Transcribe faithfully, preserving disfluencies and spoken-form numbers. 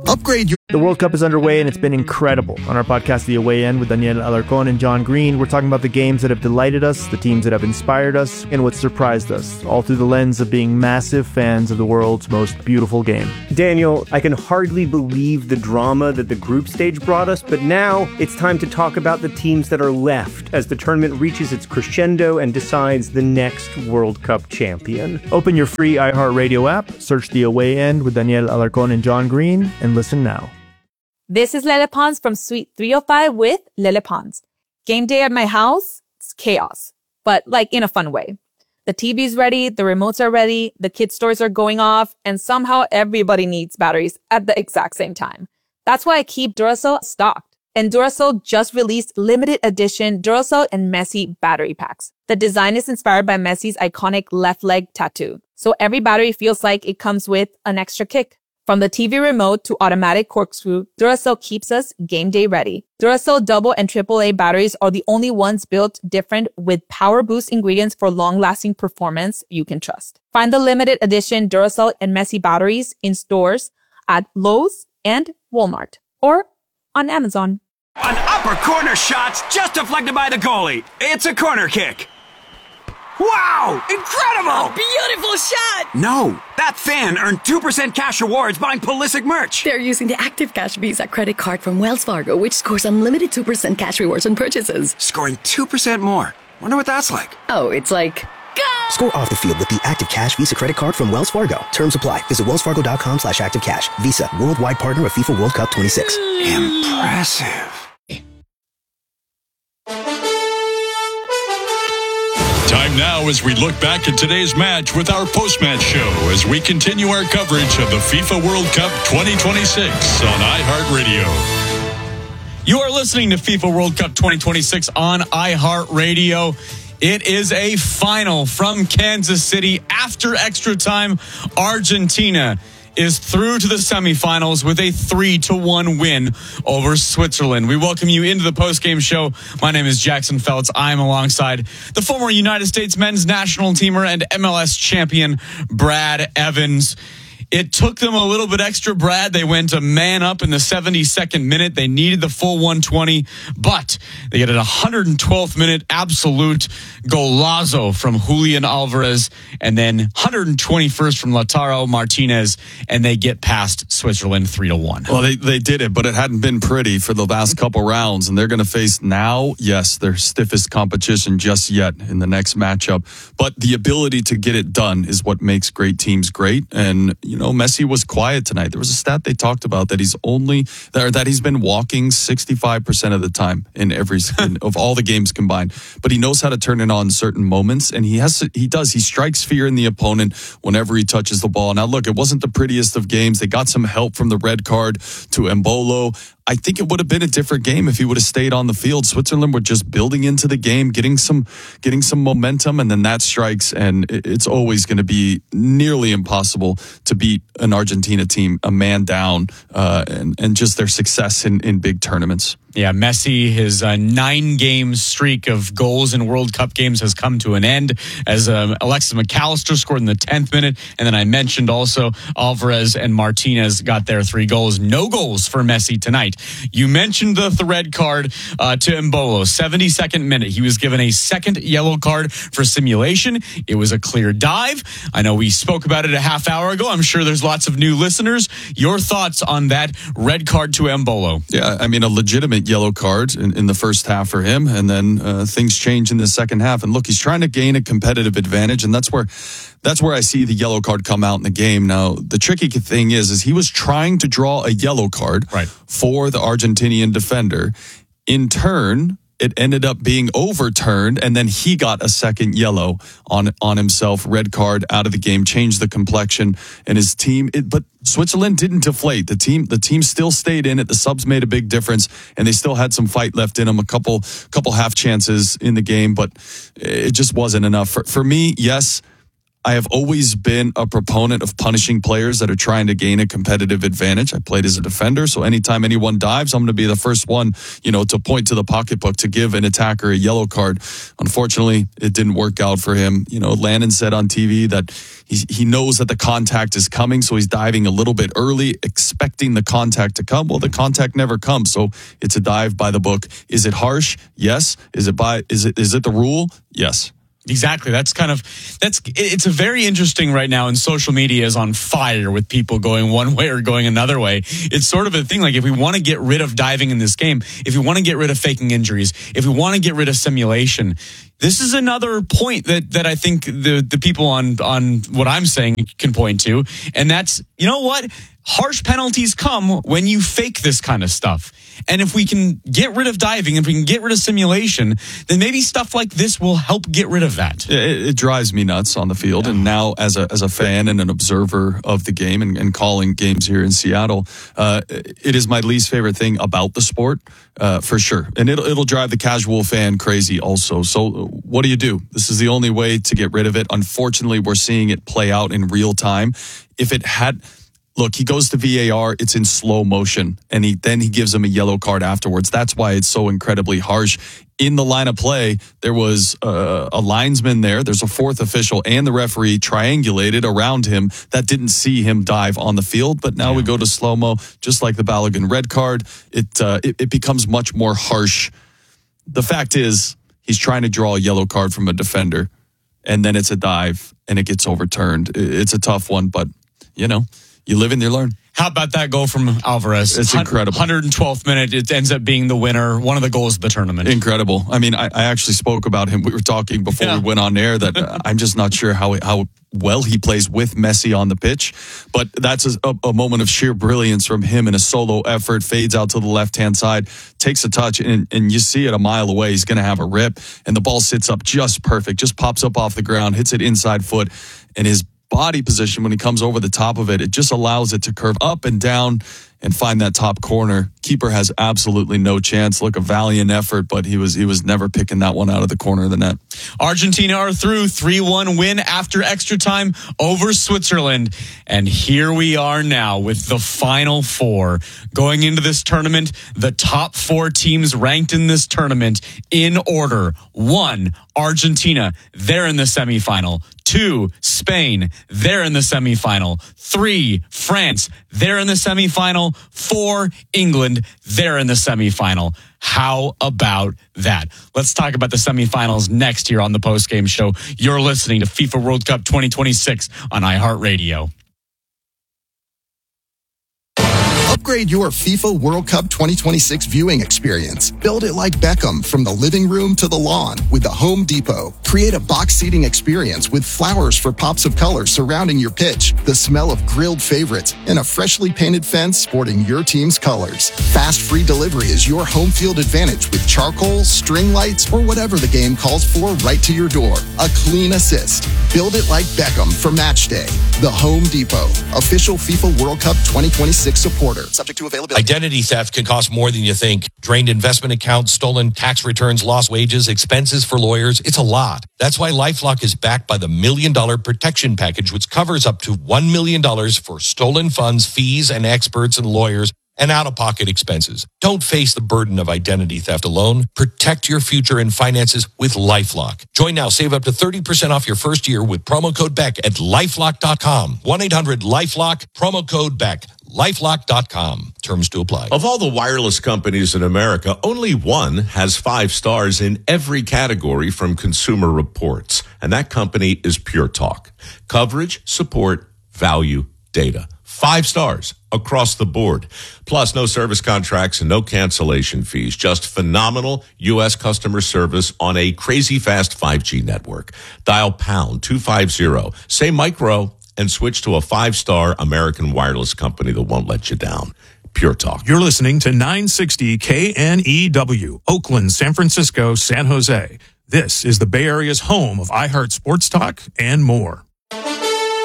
Upgrade your... The World Cup is underway and it's been incredible. On our podcast, The Away End, with Daniel Alarcón and John Green, we're talking about the games that have delighted us, the teams that have inspired us, and what surprised us, all through the lens of being massive fans of the world's most beautiful game. Daniel, I can hardly believe the drama that the group stage brought us, but now it's time to talk about the teams that are left as the tournament reaches its crescendo and decides the next World Cup champion. Open your free iHeartRadio app, search The Away End with Daniel Alarcón and John Green, and listen now. This is Lele Pons from Suite three oh five with Lele Pons. Game day at my house, it's chaos, but like in a fun way. The T V's ready, the remotes are ready, the kids' toys are going off, and somehow everybody needs batteries at the exact same time. That's why I keep Duracell stocked. And Duracell just released limited edition Duracell and Messi battery packs. The design is inspired by Messi's iconic left leg tattoo. So every battery feels like it comes with an extra kick. From the T V remote to automatic corkscrew, Duracell keeps us game day ready. Duracell double and triple A batteries are the only ones built different with power boost ingredients for long-lasting performance you can trust. Find the limited edition Duracell and Messi batteries in stores at Lowe's and Walmart or on Amazon. An upper corner shot just deflected by the goalie. It's a corner kick. Wow! Incredible! A beautiful shot! No, that fan earned two percent cash rewards buying Pulisic merch. They're using the Active Cash Visa credit card from Wells Fargo, which scores unlimited two percent cash rewards on purchases. Scoring two percent more. Wonder what that's like. Oh, it's like... Go! Score off the field with the Active Cash Visa credit card from Wells Fargo. Terms apply. Visit wellsfargo.com slash active cash. Visa, worldwide partner of FIFA World Cup twenty-six. Impressive. Time now as we look back at today's match with our post-match show as we continue our coverage of the FIFA World Cup twenty twenty-six on iHeartRadio. You are listening to FIFA World Cup twenty twenty-six on iHeartRadio. It is a final from Kansas City. After extra time, Argentina is through to the semifinals with a three to one win over Switzerland. We welcome you into the post-game show. My name is Jackson Feltz. I'm alongside the former United States men's national teamer and M L S champion, Brad Evans. It took them a little bit extra, Brad. They went a man up in the seventy-second minute. They needed the full one twenty, but they get a one hundred twelfth minute absolute golazo from Julian Alvarez, and then one hundred twenty-first from Lautaro Martinez, and they get past Switzerland three to one. Well, they, they did it, but it hadn't been pretty for the last couple rounds, and they're going to face now, yes, their stiffest competition just yet in the next matchup. But the ability to get it done is what makes great teams great, and, you know, Messi was quiet tonight. There was a stat they talked about that he's only or that he's been walking sixty-five percent of the time in every in, of all the games combined. But he knows how to turn it on certain moments, and he has to, he does. He strikes fear in the opponent whenever he touches the ball. Now, look, it wasn't the prettiest of games. They got some help from the red card to Embolo. I think it would have been a different game if he would have stayed on the field. Switzerland were just building into the game, getting some getting some momentum, and then that strikes, and it's always going to be nearly impossible to beat an Argentina team a man down, uh, and, and just their success in, in big tournaments. Yeah, Messi, his uh, nine-game streak of goals in World Cup games has come to an end as um, Alexis McAllister scored in the tenth minute. And then I mentioned also Alvarez and Martinez got their three goals. No goals for Messi tonight. You mentioned the, the red card uh, to Embolo, seventy-second minute. He was given a second yellow card for simulation. It was a clear dive. I know we spoke about it a half hour ago. I'm sure there's lots of new listeners. Your thoughts on that red card to Embolo? Yeah, I mean, a legitimate yellow card in, in the first half for him, and then uh, things change in the second half. And look, he's trying to gain a competitive advantage, and that's where that's where I see the yellow card come out in the game. Now, the tricky thing is, is he was trying to draw a yellow card right. for the Argentinian defender. In turn, it ended up being overturned, and then he got a second yellow on on himself, red card out of the game, changed the complexion and his team. It, but Switzerland didn't deflate. The team the team still stayed in it. The subs made a big difference, and they still had some fight left in them, a couple couple half chances in the game, but it just wasn't enough. For, for me, yes, I have always been a proponent of punishing players that are trying to gain a competitive advantage. I played as a defender, so anytime anyone dives, I'm going to be the first one, you know, to point to the pocketbook to give an attacker a yellow card. Unfortunately, it didn't work out for him. You know, Landon said on T V that he, he knows that the contact is coming, so he's diving a little bit early, expecting the contact to come. Well, the contact never comes, so it's a dive by the book. Is it harsh? Yes. Is it by? Is it is it the rule? Yes. Exactly. That's kind of, that's, it's a very interesting right now, and social media is on fire with people going one way or going another way. It's sort of a thing, like if we want to get rid of diving in this game, if we want to get rid of faking injuries, if we want to get rid of simulation, this is another point that, that I think the, the people on, on what I'm saying can point to. And that's, you know what? Harsh penalties come when you fake this kind of stuff. And if we can get rid of diving, if we can get rid of simulation, then maybe stuff like this will help get rid of that. It, it drives me nuts on the field. Yeah. And now as a as a fan and an observer of the game and, and calling games here in Seattle, uh, it is my least favorite thing about the sport, uh, for sure. And it'll, it'll drive the casual fan crazy also. So what do you do? This is the only way to get rid of it. Unfortunately, we're seeing it play out in real time. If it had... Look, he goes to V A R, it's in slow motion, and he then he gives him a yellow card afterwards. That's why it's so incredibly harsh. In the line of play, there was uh, a linesman there, there's a fourth official, and the referee triangulated around him that didn't see him dive on the field. But now yeah. we go to slow-mo, just like the Balogun red card. It, uh, it, it becomes much more harsh. The fact is, he's trying to draw a yellow card from a defender, and then it's a dive, and it gets overturned. It's a tough one, but, you know, you live and you learn. How about that goal from Alvarez? It's incredible. one hundred twelfth minute, it ends up being the winner, one of the goals of the tournament. Incredible. I mean, I, I actually spoke about him. We were talking before yeah. we went on air that uh, I'm just not sure how how well he plays with Messi on the pitch. But that's a, a moment of sheer brilliance from him in a solo effort, fades out to the left-hand side, takes a touch, and, and you see it a mile away. He's going to have a rip, and the ball sits up just perfect, just pops up off the ground, hits it inside foot, and his body position when he comes over the top of it, it just allows it to curve up and down and find that top corner. Keeper has absolutely no chance. Look, a valiant effort, but he was he was never picking that one out of the corner of the net. Argentina are through. three one win after extra time over Switzerland. And here we are now with the final four. Going into this tournament, the top four teams ranked in this tournament in order. One, Argentina. They're in the semifinal. Two, Spain. They're in the semifinal. Three, France. They're in the semifinal. Four, England. They're in the semifinal. How about that? Let's talk about the semifinals next here on the postgame show. You're listening to FIFA World Cup twenty twenty-six on iHeartRadio. Upgrade your FIFA World Cup twenty twenty-six viewing experience. Build it like Beckham from the living room to the lawn with the Home Depot. Create a box seating experience with flowers for pops of color surrounding your pitch, the smell of grilled favorites, and a freshly painted fence sporting your team's colors. Fast free delivery is your home field advantage with charcoal, string lights, or whatever the game calls for right to your door. A clean assist. Build it like Beckham for match day. The Home Depot, official FIFA World Cup twenty twenty-six supporter. Subject to availability. Identity theft can cost more than you think. Drained investment accounts, stolen tax returns, lost wages, expenses for lawyers. It's a lot. That's why LifeLock is backed by the Million Dollar Protection Package, which covers up to one million dollars for stolen funds, fees, and experts and lawyers, and out-of-pocket expenses. Don't face the burden of identity theft alone. Protect your future and finances with LifeLock. Join now. Save up to thirty percent off your first year with promo code Beck at lifelock dot com. one eight hundred lifelock, promo code Beck. lifelock dot com. Terms to apply. Of all the wireless companies in America, only one has five stars in every category from Consumer Reports, and that company is Pure Talk. Coverage, support, value, data. Five stars across the board. Plus, no service contracts and no cancellation fees. Just phenomenal U S customer service on a crazy fast five G network. Dial pound two fifty, say micro, and switch to a five-star American wireless company that won't let you down. Pure Talk. You're listening to nine sixty K N E W, Oakland, San Francisco, San Jose. This is the Bay Area's home of iHeart Sports Talk and more.